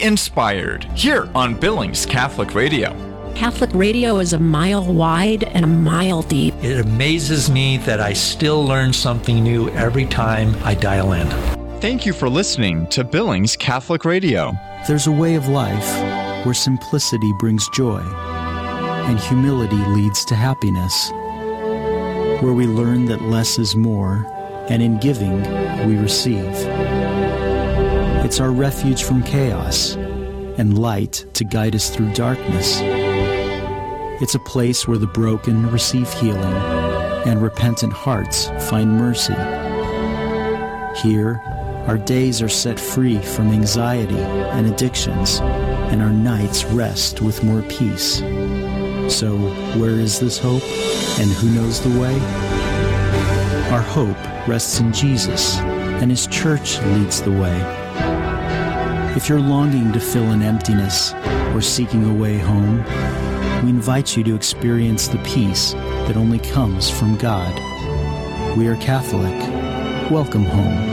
Be inspired here on Billings Catholic Radio. Catholic radio is a mile wide and a mile deep. It amazes me that I still learn something new every time I dial in. Thank you for listening to Billings Catholic Radio. There's a way of life where simplicity brings joy and humility leads to happiness, where we learn that less is more, and in giving, we receive. It's our refuge from chaos and light to guide us through darkness. It's a place where the broken receive healing and repentant hearts find mercy. Here, our days are set free from anxiety and addictions, and our nights rest with more peace. So, where is this hope, and who knows the way? Our hope rests in Jesus, and His church leads the way. If you're longing to fill an emptiness or seeking a way home, we invite you to experience the peace that only comes from God. We are Catholic. Welcome home.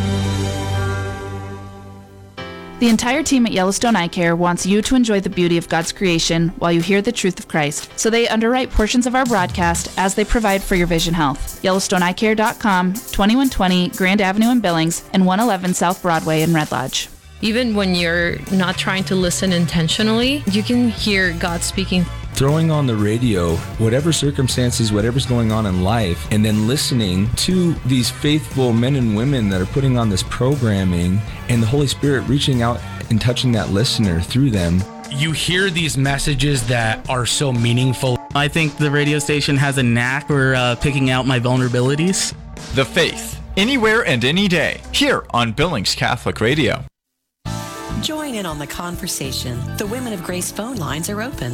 The entire team at Yellowstone Eye Care wants you to enjoy the beauty of God's creation while you hear the truth of Christ. So they underwrite portions of our broadcast as they provide for your vision health. YellowstoneEyeCare.com, 2120 Grand Avenue in Billings, and 111 South Broadway in Red Lodge. Even when you're not trying to listen intentionally, you can hear God speaking. Throwing on the radio, whatever circumstances, whatever's going on in life, and then listening to these faithful men and women that are putting on this programming, and the Holy Spirit reaching out and touching that listener through them. You hear these messages that are so meaningful. I think the radio station has a knack for picking out my vulnerabilities. The Faith, anywhere and any day, here on Billings Catholic Radio. Join in on the conversation. The Women of Grace phone lines are open.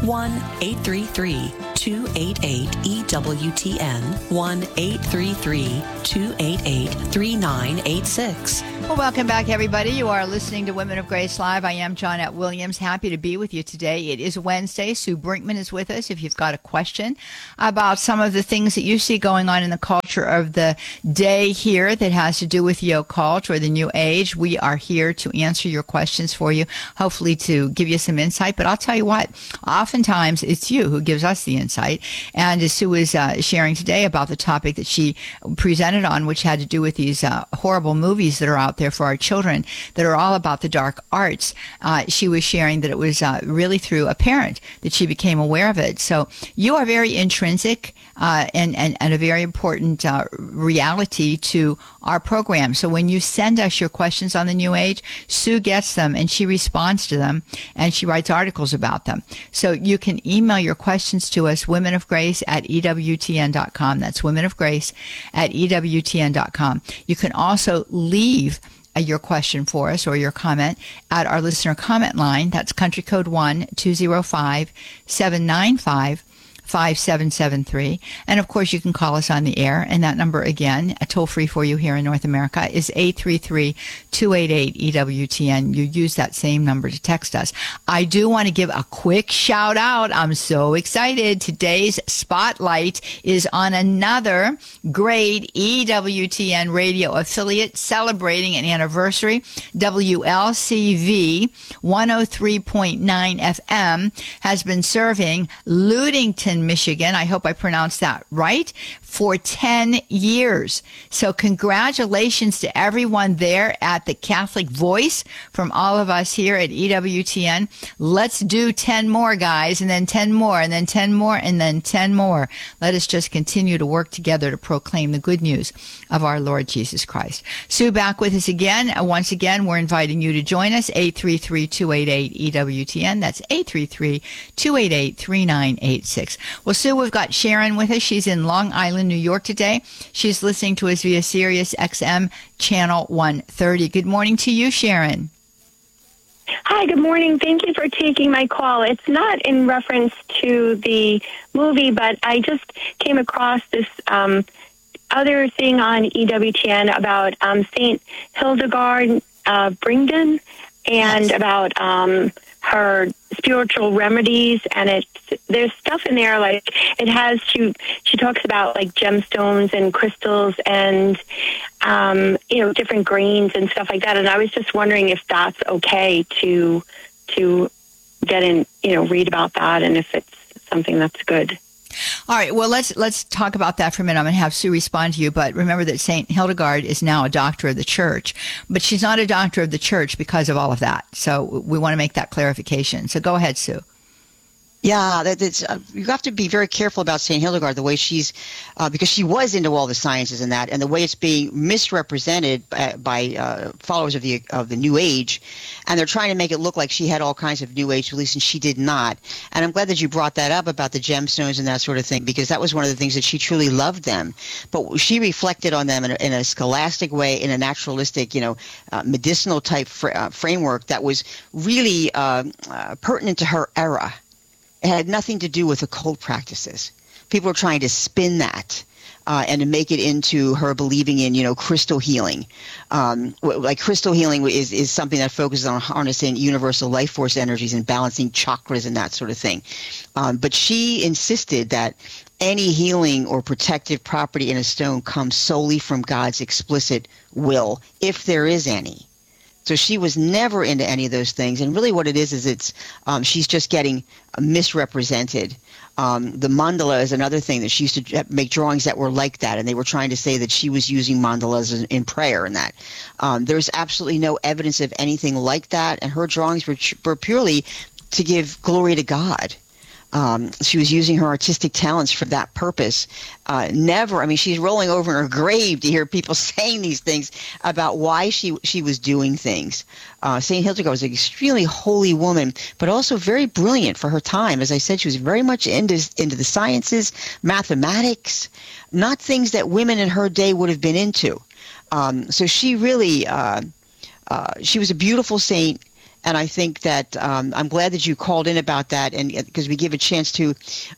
1-833-288-EWTN, 1-833-288-3986. Well, welcome back, everybody. You are listening to Women of Grace Live. I am Johnette Williams. Happy to be with you today. It is Wednesday. Sue Brinkman is with us. If you've got a question about some of the things that you see going on in the culture of the day here that has to do with the occult or the New Age, we are here to answer your questions for you, hopefully to give you some insight. But I'll tell you what, oftentimes it's you who gives us the insight. And as Sue was sharing today about the topic that she presented on, which had to do with these horrible movies that are out there for our children that are all about the dark arts, she was sharing that it was really through a parent that she became aware of it. So you are very intrinsic and a very important reality to our program. So when you send us your questions on the New Age, Sue gets them and she responds to them and she writes articles about them. So you can email your questions to us, womenofgrace@EWTN.com. That's womenofgrace@EWTN.com. You can also leave your question for us or your comment at our listener comment line. That's country code 1-205-795-5773. And of course, you can call us on the air. And that number, again, toll free for you here in North America, is 833-288-EWTN. You use that same number to text us. I do want to give a quick shout out. I'm so excited. Today's spotlight is on another great EWTN radio affiliate celebrating an anniversary. WLCV 103.9 FM has been serving Ludington, Michigan, I hope I pronounced that right, for 10 years. So congratulations to everyone there at the Catholic Voice from all of us here at EWTN. Let's do 10 more, guys, and then 10 more, and then 10 more, and then 10 more. Let us just continue to work together to proclaim the good news of our Lord Jesus Christ. Sue back with us again. Once again, we're inviting you to join us, 833-288-EWTN. That's 833-288-3986. Well, Sue, we've got Sharon with us. She's in Long Island, New York today. She's listening to us via Sirius XM channel 130. Good morning to you, Sharon. Hi, good morning. Thank you for taking my call. It's not in reference to the movie, but I just came across this other thing on EWTN about St. Hildegard Bingen and about her spiritual remedies, and there's stuff in there like it has. She talks about like gemstones and crystals and different grains and stuff like that. And I was just wondering if that's okay to get in, read about that, and if it's something that's good. All right. Well, let's talk about that for a minute. I'm going to have Sue respond to you, but remember that Saint Hildegard is now a doctor of the church, but she's not a doctor of the church because of all of that. So we want to make that clarification. So go ahead, Sue. Yeah, that's you have to be very careful about St. Hildegard, the way she's, because she was into all the sciences and that, and the way it's being misrepresented by followers of the New Age, and they're trying to make it look like she had all kinds of New Age beliefs, and she did not. And I'm glad that you brought that up about the gemstones and that sort of thing, because that was one of the things that she truly loved them. But she reflected on them in a scholastic way, in a naturalistic, medicinal type framework that was really pertinent to her era. It had nothing to do with occult practices. People are trying to spin that and to make it into her believing in, crystal healing. Like crystal healing is something that focuses on harnessing universal life force energies and balancing chakras and that sort of thing. But she insisted that any healing or protective property in a stone comes solely from God's explicit will, if there is any. So she was never into any of those things, and really what it is it's she's just getting misrepresented. The mandala is another thing that she used to make drawings that were like that, and they were trying to say that she was using mandalas in prayer and that. There's absolutely no evidence of anything like that, and her drawings were purely to give glory to God. She was using her artistic talents for that purpose. She's rolling over in her grave to hear people saying these things about why she was doing things. St. Hildegard was an extremely holy woman, but also very brilliant for her time. As I said, she was very much into the sciences, mathematics, not things that women in her day would have been into. So she really, she was a beautiful saint. And I think that I'm glad that you called in about that, and because we give a chance to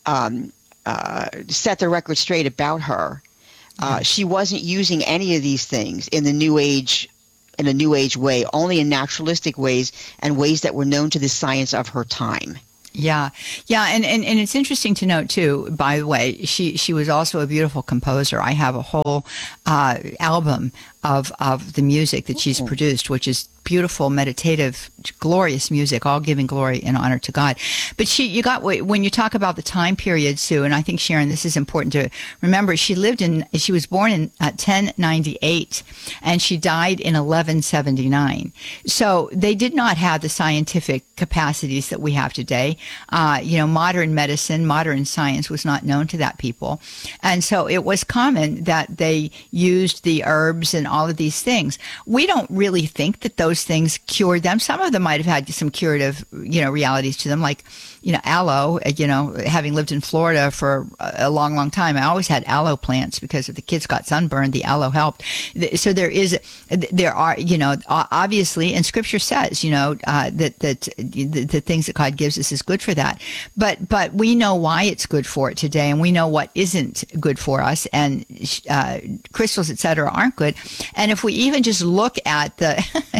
set the record straight about her. She wasn't using any of these things in a New Age way, only in naturalistic ways and ways that were known to the science of her time. Yeah, and it's interesting to note too. By the way, she was also a beautiful composer. I have a whole album of the music that she's produced, which is beautiful, meditative, glorious music, all giving glory and honor to God. But when you talk about the time period, Sue, and I think, Sharon, this is important to remember, she was born in 1098 and she died in 1179. So they did not have the scientific capacities that we have today. Modern medicine, modern science was not known to that people. And so it was common that they used the herbs and all of these things. We don't really think that those things cured them. Some of them might have had some curative, realities to them, like, aloe. Having lived in Florida for a long, long time, I always had aloe plants because if the kids got sunburned, the aloe helped. So there are, obviously, and Scripture says, that the things that God gives us is good for that. But we know why it's good for it today, and we know what isn't good for us, and crystals, et cetera, aren't good. And if we even just look at the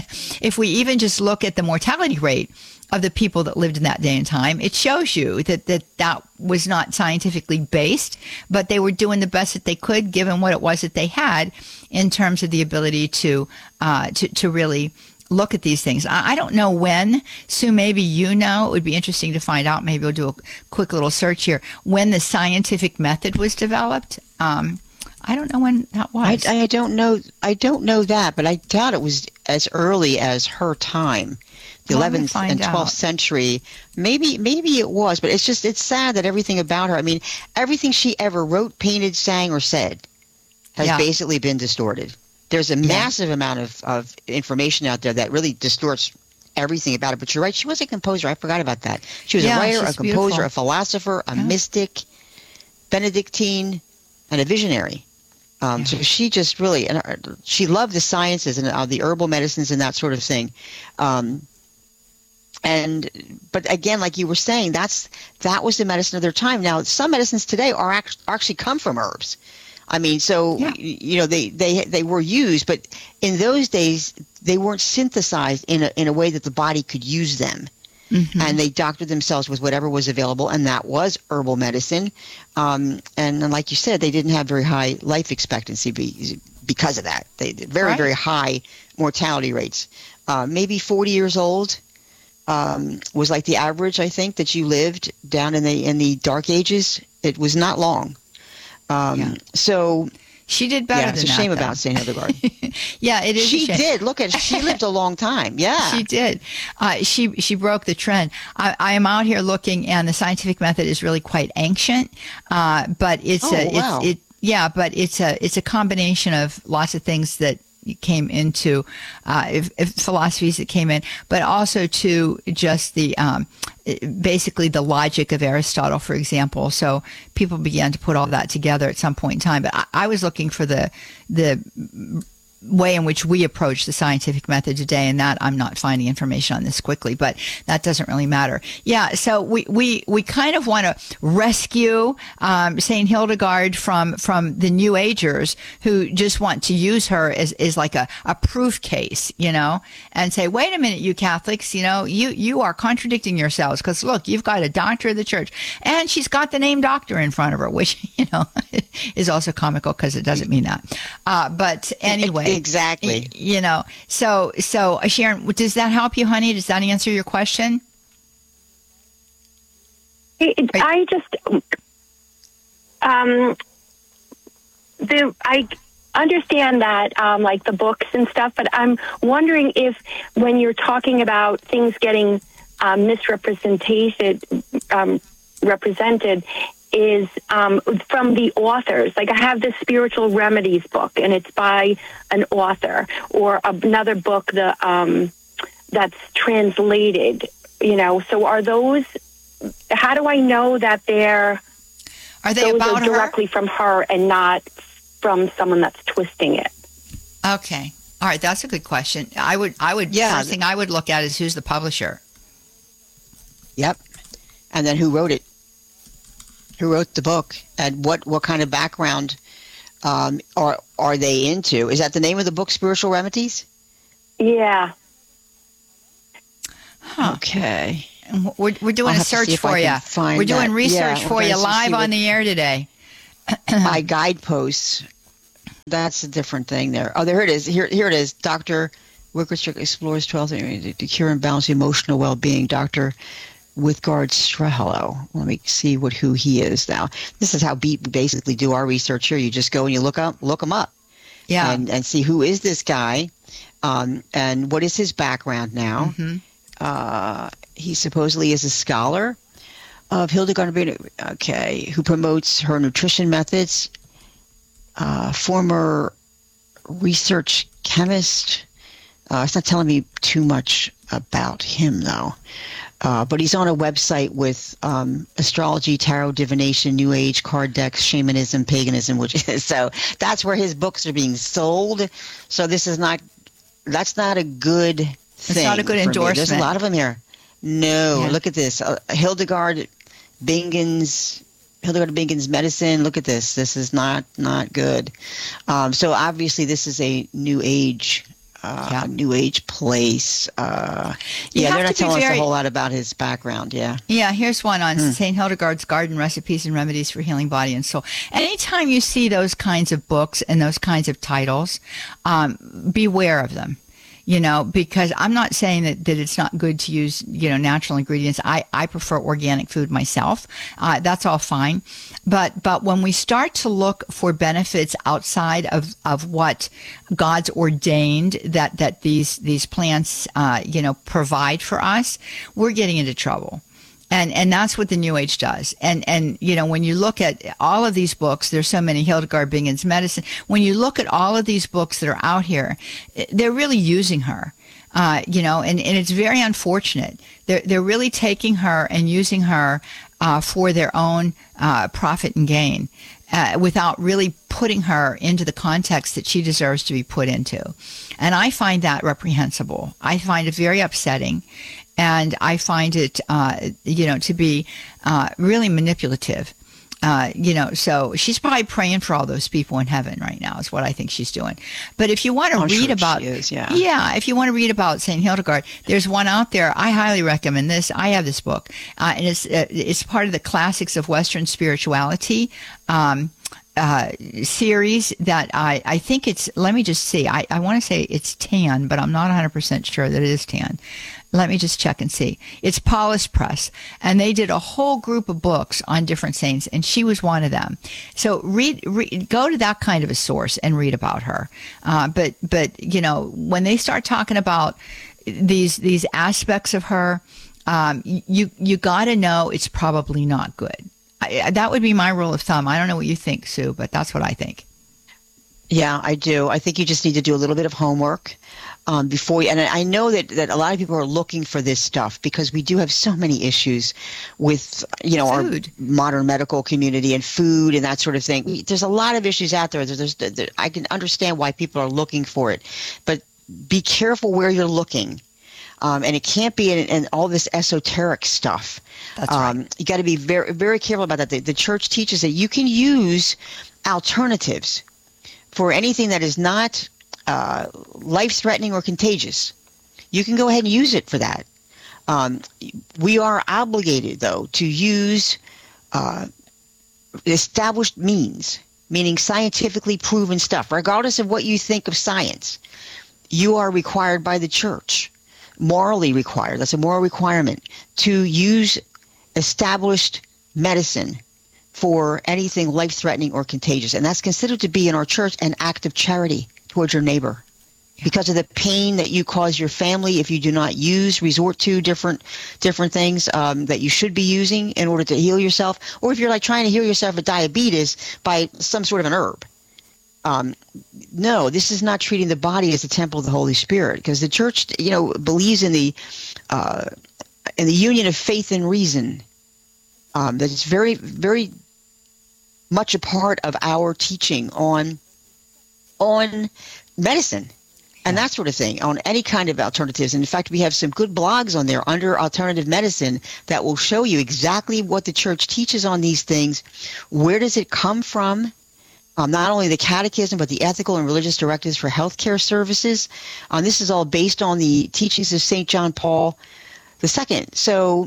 mortality rate of the people that lived in that day and time, it shows you that was not scientifically based, but they were doing the best that they could given what it was that they had in terms of the ability to really look at these things. I don't know when, Sue, maybe it would be interesting to find out. Maybe we'll do a quick little search here. When the scientific method was developed, I don't know when that was. I don't know that, but I doubt it was as early as her time, the 11th and 12th century. Maybe it was, but it's sad that everything about her, everything she ever wrote, painted, sang, or said has basically been distorted. There's a massive amount of information out there that really distorts everything about it. But you're right, she was a composer. I forgot about that. She was a writer, a composer, beautiful. A philosopher, a mystic, Benedictine, and a visionary. So she just really, she loved the sciences and the herbal medicines and that sort of thing. But again, like you were saying, that was the medicine of their time. Now, some medicines today are actually come from herbs. They were used, but in those days they weren't synthesized in a way that the body could use them. and they doctored themselves with whatever was available, and that was herbal medicine. And like you said, they didn't have very high life expectancy because of that. They very, very high mortality rates. Maybe 40 years old was like the average, I think, that you lived down in the Dark Ages. It was not long. So she did better than that. It's a shame about St. Hildegard. Yeah, it is. She a shame. did. Look at she lived a long time. Yeah, she did. She broke the trend. I am out here looking, and the scientific method is really quite ancient, but it's it's a combination of lots of things that came into philosophies that came in, but also to just the basically the logic of Aristotle, for example. So people began to put all that together at some point in time. But I was looking for the way in which we approach the scientific method today, and that I'm not finding information on this quickly, but that doesn't really matter. Yeah, so we kind of want to rescue St. Hildegard from the New Agers who just want to use her as like a proof case, and say, wait a minute, you Catholics, you are contradicting yourselves, because look, you've got a doctor of the church, and she's got the name doctor in front of her, which, is also comical because it doesn't mean that. But anyway. Exactly. So Sharon, does that help you, honey? Does that answer your question? I understand that, like the books and stuff, but I'm wondering if when you're talking about things getting represented is from the authors. Like I have this Spiritual Remedies book, and it's by an author, or another book that's translated. So are those? How do I know that are they about her? Directly from her and not from someone that's twisting it? Okay, all right, that's a good question. I would. First thing I would look at is who's the publisher. Yep, and then who wrote it. Who wrote the book, and what kind of background are they into? Is that the name of the book, Spiritual Remedies? Yeah. Huh. Okay. We're doing a search for you. We're doing research for you live on the air today. My guideposts. That's a different thing there. Oh, there it is. Here it is. Dr. Wickersham explores 12 to cure and balance emotional well-being. Dr. Withgard Strehlo. Let me see who he is now. This is how we basically do our research here. You just go and you look him up. Yeah. And see who is this guy, and what is his background now. Mm-hmm. He supposedly is a scholar of Hildegard, who promotes her nutrition methods, former research chemist. It's not telling me too much about him, though. But he's on a website with astrology, tarot, divination, New Age, card decks, shamanism, paganism, so that's where his books are being sold. So that's not a good thing. It's not a good endorsement. There's a lot of them here. No, Look at this. Hildegard Bingen's medicine. Look at this. This is not good. So obviously this is a New Age New Age place. They're not telling us a whole lot about his background. Yeah, here's one on St. Hildegard's Garden Recipes and Remedies for Healing Body and Soul. Anytime you see those kinds of books and those kinds of titles, beware of them. Because I'm not saying that it's not good to use, natural ingredients. I prefer organic food myself. That's all fine. But when we start to look for benefits outside of what God's ordained that these plants, provide for us, we're getting into trouble. And that's what the New Age does. And when you look at all of these books, there's so many, Hildegard Bingen's medicine. When you look at all of these books that are out here, they're really using her, and it's very unfortunate. They're really taking her and using her for their own profit and gain, without really putting her into the context that she deserves to be put into. And I find that reprehensible. I find it very upsetting. And I find it, to be really manipulative So she's probably praying for all those people in heaven right now is what I think she's doing. But if you want to read about, if you want to read about St. Hildegard, there's one out there. I highly recommend this. I have this book, and it's part of the Classics of Western Spirituality series that I think it's, let me just see. I want to say it's tan, but I'm not 100% sure that it is tan. Let me just check and see. It's Paulus Press, and they did a whole group of books on different saints, and she was one of them. So go to that kind of a source and read about her. But when they start talking about these aspects of her, you got to know it's probably not good. That would be my rule of thumb. I don't know what you think, Sue, but that's what I think. Yeah, I do. I think you just need to do a little bit of homework before you, and I know that a lot of people are looking for this stuff because we do have so many issues with, our modern medical community and food and that sort of thing. There's a lot of issues out there. I can understand why people are looking for it, but be careful where you're looking. And it can't be in all this esoteric stuff. That's right. You got to be very, very careful about that. The church teaches that you can use alternatives for anything that is not life-threatening or contagious. You can go ahead and use it for that. We are obligated, though, to use established means, meaning scientifically proven stuff. Regardless of what you think of science, you are required by the church, morally required, that's a moral requirement, to use established medicine for anything life-threatening or contagious. And that's considered to be in our church an act of charity towards your neighbor. Because of the pain that you cause your family if you do not resort to different things that you should be using in order to heal yourself, or if you're like trying to heal yourself of diabetes by some sort of an herb. No, this is not treating the body as a temple of the Holy Spirit, because the church, believes in the union of faith and reason. That is very, very much a part of our teaching on medicine and that sort of thing, on any kind of alternatives. And in fact, we have some good blogs on there under alternative medicine that will show you exactly what the church teaches on these things. Where does it come from? Not only the catechism, but the ethical and religious directives for healthcare services. This is all based on the teachings of St. John Paul II. So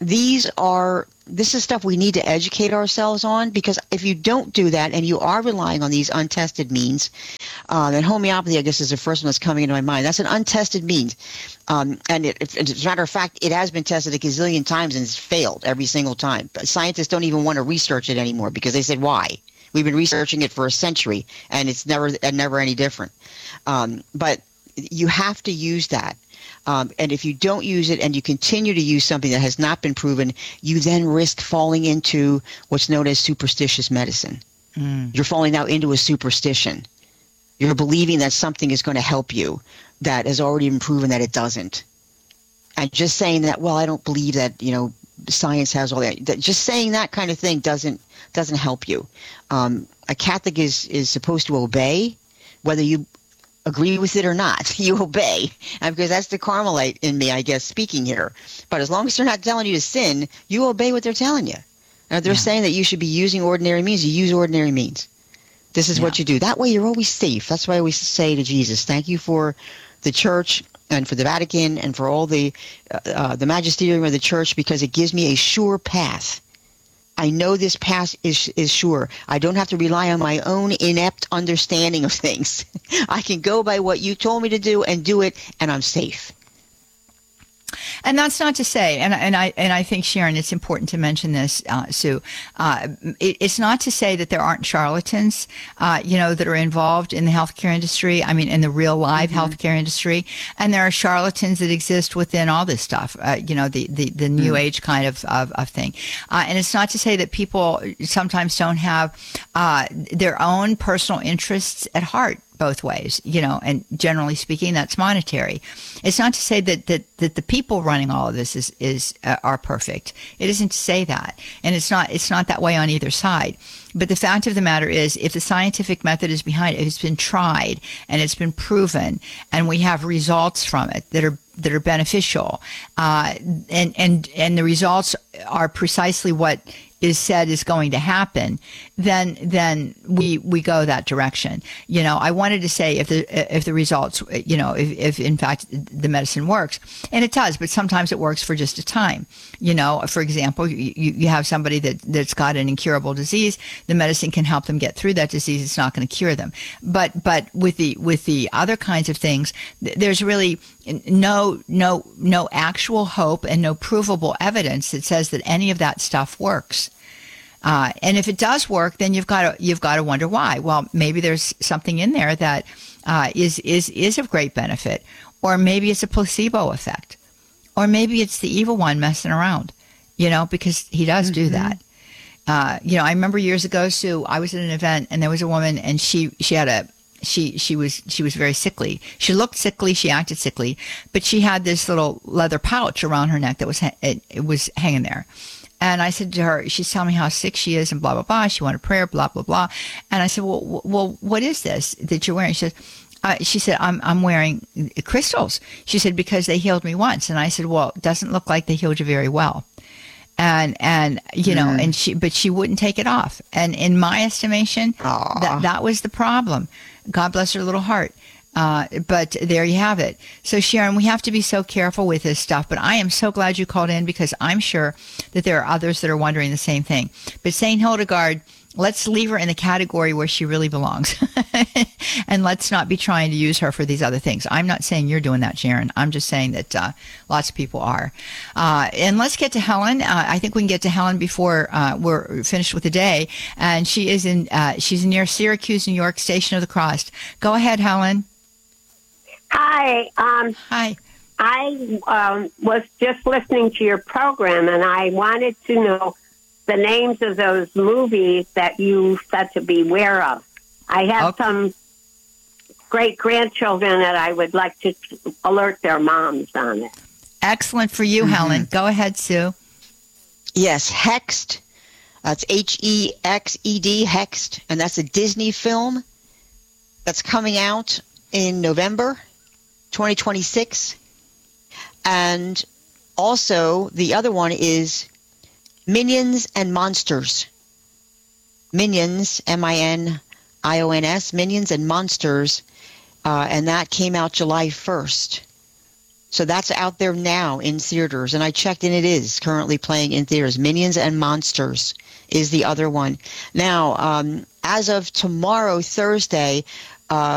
this is stuff we need to educate ourselves on, because if you don't do that and you are relying on these untested means, and homeopathy, I guess, is the first one that's coming into my mind. That's an untested means. And as a matter of fact, it has been tested a gazillion times and it's failed every single time. But scientists don't even want to research it anymore because they said, why? We've been researching it for a century and it's never any different. But you have to use that. And if you don't use it and you continue to use something that has not been proven, you then risk falling into what's known as superstitious medicine. You're falling now into a superstition. You're believing that something is going to help you that has already been proven that it doesn't. And just saying that, well, I don't believe that, science has all that. Just saying that kind of thing doesn't help you. A Catholic is supposed to obey, whether you agree with it or not. You obey, because that's the Carmelite in me, I guess, speaking here. But as long as they're not telling you to sin, you obey what they're telling you. Now, if they're saying that you should be using ordinary means, you use ordinary means. This is what you do. That way you're always safe. That's why I always say to Jesus, thank you for the church and for the Vatican and for all the magisterium of the church, because it gives me a sure path. I know this path is sure. I don't have to rely on my own inept understanding of things. I can go by what you told me to do and do it, and I'm safe. And that's not to say, and I think, Sharon, it's important to mention this, Sue. It's not to say that there aren't charlatans, that are involved in the healthcare industry. I mean, in the real live healthcare industry, and there are charlatans that exist within all this stuff. The new age kind of thing. And it's not to say that people sometimes don't have their own personal interests at heart. Both ways, and generally speaking, that's monetary. It's not to say that the people running all of this are perfect. It isn't to say that, and it's not that way on either side. But the fact of the matter is, if the scientific method is behind it, it's been tried and it's been proven, and we have results from it that are beneficial, and the results are precisely what said is going to happen, then we go that direction. I wanted to say if the results, if in fact the medicine works, and it does, but sometimes it works for just a time. For example, you have somebody that's got an incurable disease. The medicine can help them get through that disease. It's not going to cure them. But with the other kinds of things, there's really no actual hope and no provable evidence that says that any of that stuff works. And if it does work, then you've got to wonder why. Well, maybe there's something in there that is of great benefit, or maybe it's a placebo effect, or maybe it's the evil one messing around. Because he does do that. I remember years ago, Sue, I was at an event and there was a woman, and she was very sickly. She looked sickly. She acted sickly, but she had this little leather pouch around her neck that was hanging there. And I said to her, she's telling me how sick she is and blah, blah, blah. She wanted prayer, blah, blah, blah. And I said, well, what is this that you're wearing? She said, I'm wearing crystals. She said, because they healed me once. And I said, well, it doesn't look like they healed you very well. And but she wouldn't take it off. And in my estimation, that was the problem. God bless her little heart. But there you have it. So Sharon, we have to be so careful with this stuff, but I am so glad you called in, because I'm sure that there are others that are wondering the same thing. But St. Hildegard, let's leave her in the category where she really belongs. And let's not be trying to use her for these other things. I'm not saying you're doing that, Sharon. I'm just saying that lots of people are. And let's get to Helen. I think we can get to Helen before we're finished with the day. And she's near Syracuse, New York, Station of the Cross. Go ahead, Helen. Hi. Hi. I was just listening to your program, and I wanted to know the names of those movies that you said to beware of. I have some great-grandchildren that I would like to alert their moms on it. Excellent for you, Helen. Go ahead, Sue. Yes, Hexed. That's Hexed, Hexed, and that's a Disney film that's coming out in November 2026. And also, the other one is Minions and Monsters. Minions, M-I-N-I-O-N-S, Minions and Monsters, and that came out July 1st. So that's out there now in theaters, and I checked, and it is currently playing in theaters. Minions and Monsters is the other one. Now, as of tomorrow, Thursday,